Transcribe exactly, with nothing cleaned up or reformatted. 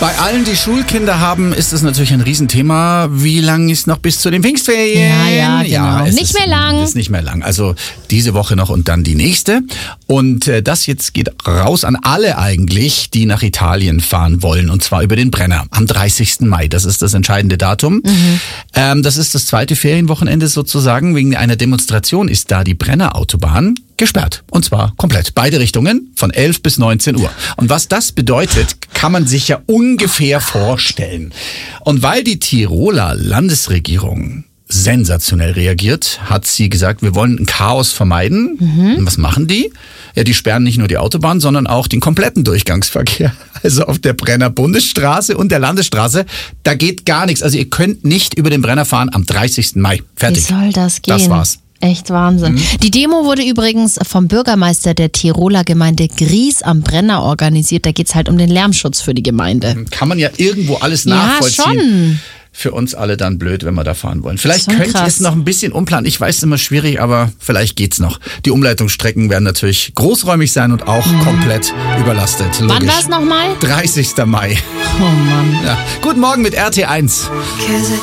Bei allen, die Schulkinder haben, ist es natürlich ein Riesenthema. Wie lang ist noch bis zu den Pfingstferien? Ja, ja, genau. Ja, es nicht ist, mehr lang. Ist nicht mehr lang. Also diese Woche noch und dann die nächste. Und äh, das jetzt geht raus an alle eigentlich, die nach Italien fahren wollen. Und zwar über den Brenner am dreißigsten Mai. Das ist das entscheidende Datum. Mhm. Ähm, das ist das zweite Ferienwochenende sozusagen. Wegen einer Demonstration ist da die Brennerautobahn gesperrt. Und zwar komplett. Beide Richtungen von elf bis neunzehn Uhr. Und was das bedeutet, kann man sich ja ungefähr vorstellen. Und weil die Tiroler Landesregierung sensationell reagiert, hat sie gesagt, wir wollen ein Chaos vermeiden. Mhm. Und was machen die? Ja, die sperren nicht nur die Autobahn, sondern auch den kompletten Durchgangsverkehr. Also auf der Brenner Bundesstraße und der Landesstraße, da geht gar nichts. Also ihr könnt nicht über den Brenner fahren am dreißigsten Mai. Fertig. Wie soll das gehen? Das war's. Echt Wahnsinn. Mhm. Die Demo wurde übrigens vom Bürgermeister der Tiroler Gemeinde Gries am Brenner organisiert. Da geht's halt um den Lärmschutz für die Gemeinde. Kann man ja irgendwo alles nachvollziehen. Ja, schon. Für uns alle dann blöd, wenn wir da fahren wollen. Vielleicht Schon könnt ihr krass. es noch ein bisschen umplanen. Ich weiß, es ist immer schwierig, aber vielleicht geht's noch. Die Umleitungsstrecken werden natürlich großräumig sein und auch mhm. komplett überlastet. Logisch. Wann war's nochmal? dreißigsten Mai. Oh Mann. Ja. Guten Morgen mit R T eins.